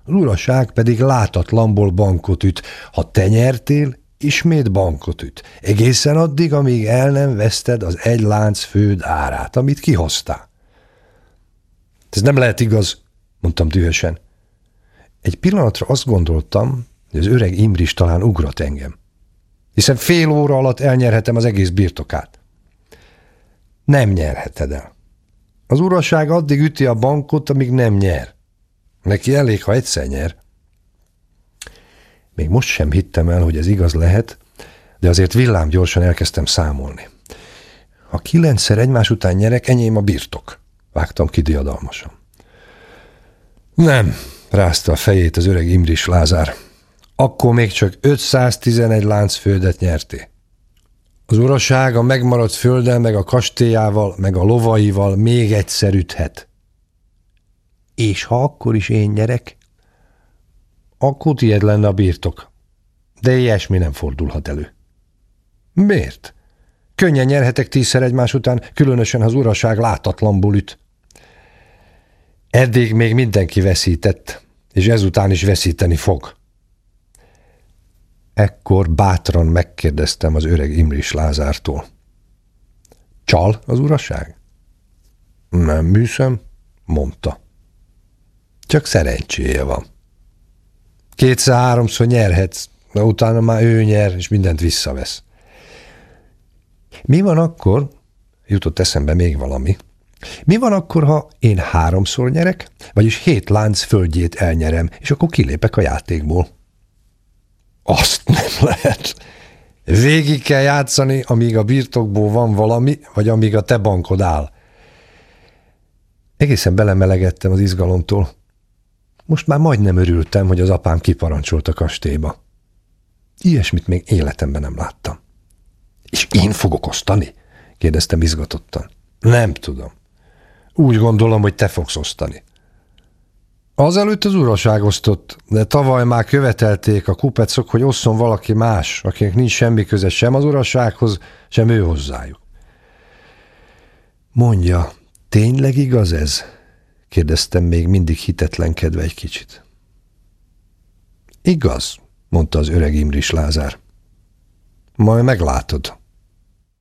Az uraság pedig látatlanból bankot üt. Ha te nyertél, ismét bankot üt. Egészen addig, amíg el nem veszted az egy lánc főd árát, amit kihoztál. Ez nem lehet igaz, mondtam dühösen. Egy pillanatra azt gondoltam, hogy az öreg Imris talán ugrat engem, hiszen fél óra alatt elnyerhetem az egész birtokát. Nem nyerheted el. Az uraság addig üti a bankot, amíg nem nyer. Neki elég, ha egyszer nyer. Még most sem hittem el, hogy ez igaz lehet, de azért villámgyorsan elkezdtem számolni. Ha 9-szer egymás után nyerek, enyém a birtok. Vágtam ki diadalmasan. Nem, rázta a fejét az öreg Imris Lázár. Akkor még csak 511 láncföldet nyerté. Az uraság a megmaradt földdel, meg a kastélyával, meg a lovaival még egyszer üthet. És ha akkor is én nyerek, akkor tiéd lenne a birtok. De ilyesmi nem fordulhat elő. Miért? Könnyen nyerhetek 10-szer egymás után, különösen ha az uraság látatlanból üt. Eddig még mindenki veszített, és ezután is veszíteni fog. Ekkor bátran megkérdeztem az öreg Imris Lázártól. Csal az uraság? Nem hiszem, mondta. Csak szerencséje van. 2-3-szor nyerhetsz, de utána már ő nyer, és mindent visszavesz. Mi van akkor, jutott eszembe még valami, mi van akkor, ha én 3-szor nyerek, vagyis 7 lánc földjét elnyerem, és akkor kilépek a játékból? Azt nem lehet. Végig kell játszani, amíg a birtokból van valami, vagy amíg a te bankod áll. Egészen belemelegettem az izgalomtól. Most már majdnem örültem, hogy az apám kiparancsolt a kastélyba. Ilyesmit még életemben nem láttam. És én fogok osztani? Kérdeztem izgatottan. Nem tudom. Úgy gondolom, hogy te fogsz osztani. Azelőtt az uraság osztott, de tavaly már követelték a kupecok, hogy osszon valaki más, akinek nincs semmi köze sem az urasághoz, sem ő hozzájuk. Mondja, tényleg igaz ez? Kérdeztem még mindig hitetlenkedve egy kicsit. Igaz, mondta az öreg Imris Lázár. Majd meglátod.